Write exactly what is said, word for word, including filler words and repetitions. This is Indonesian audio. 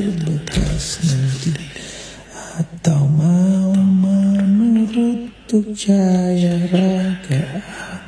bekas nanti, atau mau menurut tuk jaya raga.